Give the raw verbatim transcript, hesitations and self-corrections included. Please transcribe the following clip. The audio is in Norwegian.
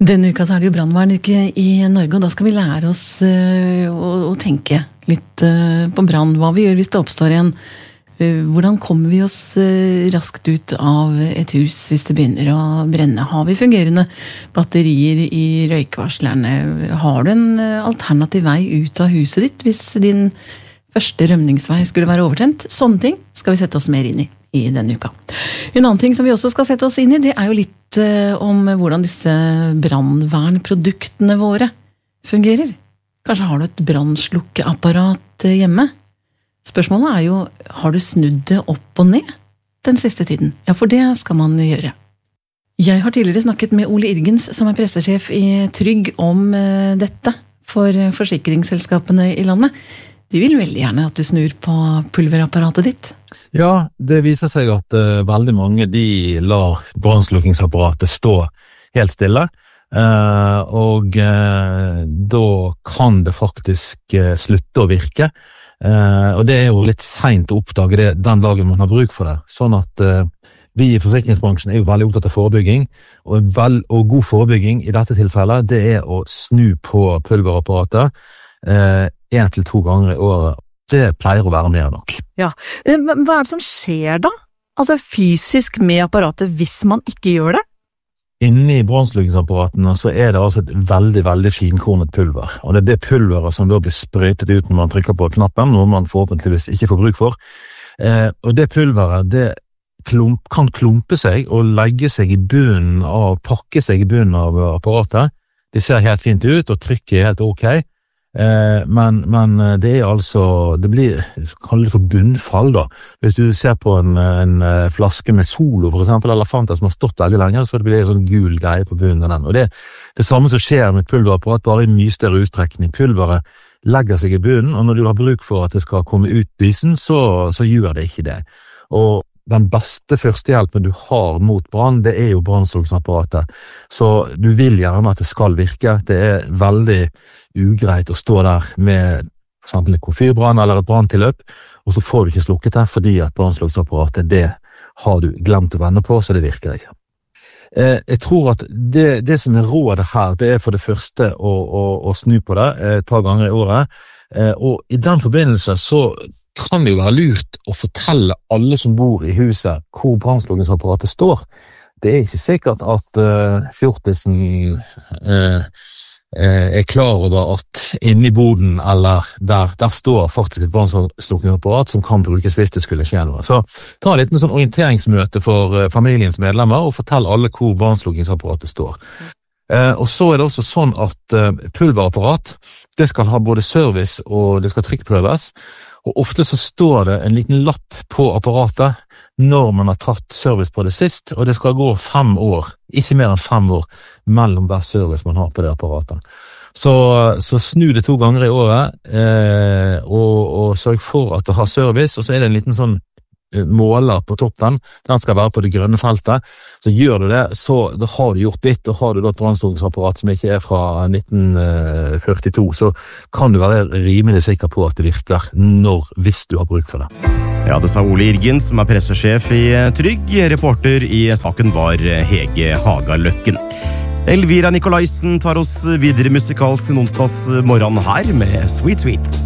Denne uka så er det jo brannvernuke i Norge, og da skal vi lære oss uh, å, å tenke litt uh, på brann. Hva vi gjør hvis det oppstår igjen. Uh, hvordan kommer vi oss uh, raskt ut av et hus hvis det begynner å brenne? Har vi fungerende batterier i røykvarslerne? Har du en uh, alternativ vei ut av huset ditt hvis din første rømningsvei skulle være overtent? Sånne ting skal vi sette oss mer inn i i denne uka. En annen ting som vi også skal sette oss inn i, det er jo litt uh, om hvordan disse brannvernproduktene våre fungerer. Kanskje har du et brannslukkeapparat hjemme? Spørsmålet er jo, har du snudd det opp og ned den siste tiden? Ja, for det skal man gjøre. Jeg har tidligere snakket med Ole Irgens, som er pressesjef i Trygg, om uh, dette for forsikringsselskapene i landet. De vil veldig gjerne at du snur på pulverapparatet ditt. Ja, det viser seg at uh, veldig mange de lar brannslukningsapparatet stå helt stille, uh, og uh, da kan det faktisk uh, slutte å virke, uh, og det er jo litt sent å oppdage det den dagen man har bruk for det, sånn at uh, vi i forsikringsbransjen er jo veldig opptatt av forebygging, og, vel, og god forebygging i dette tilfellet, det er å snu på pulverapparatet uh, en til to ganger i året. Det pleier å være mer nok. Ja, hva er det som skjer da? Altså fysisk med apparatet hvis man ikke gjør det? Inni brannslukningsapparatene så er det altså et veldig, veldig finkornet pulver. Og det er det pulveret som da blir sprøytet ut når man trykker på knappen, noe man forhåpentligvis ikke får bruk for. Eh, og det pulveret, det klump, kan klumpe seg og legge seg i bunnen av, pakke seg i bunnen av apparatet. Det ser helt fint ut, og trykket er helt ok. Eh, men, men det er altså, det blir, kall det for bunnfall da. Hvis du ser på en, en flaske med Solo for eksempel, eller Fanta som har stått veldig lenge, så det blir en sånn gul greie på bunnen av den. Og det er det samme som skjer med et pulverapparat, bare i mye større utstrekning. Pulveret legger seg i bunnen, og når du har bruk for at det skal komme ut dysen, så, så gjør det ikke det. Og den beste førstehjelpen du har mot brann, det er jo brannslukningsapparatet. Så du vil gjerne at det skal virke. Det er veldig ugreit å stå der med for eksempel en komfyrbrann eller et branntilløp, og så får du ikke slukket det, fordi at brannslukningsapparatet, det har du glemt å vende på, så det virker ikke. Eh, jeg tror at det, det som er rådet her, det er for det første å, å, å snu på det et par ganger i året, eh, og i den forbindelse så kan det jo være lurt å fortelle alle som bor i huset hvor brannslukningsapparatet står. Det er ikke sikkert at uh, fjortisen uh, er klar over at inne i boden eller der, der står faktisk et brannslukningsapparat som kan brukes hvis det skulle skje noe. Så ta en liten sånn orienteringsmøte for uh, familiens medlemmer og fortell alle hvor brannslukningsapparatet står. Uh, og så er det også sånn at uh, pulverapparat, det skal ha både service og det skal trykkprøves, og ofte så står det en liten lapp på apparatet når man har tatt service på det sist, og det skal gå fem år, ikke mer enn fem år, mellom hver service man har på det apparatet. Så, så snu det to ganger i året, eh, og, og sørg for at det har service, og så er det en liten sånn måler på toppen, den skal være på det grønne feltet, så gjør du det, så da har du gjort ditt, og har du da et brannslukningsapparat som ikke er fra nitten førtito, så kan du være rimelig sikker på at det virker når, hvis du har bruk for det. Ja, det sa Ole Irgens, som er pressesjef i Trygg. Reporter i saken var Hege Hagaløkken. Elvira Nikolaisen tar oss videre musikalsk til onsdags morgen her med Sweet Sweet.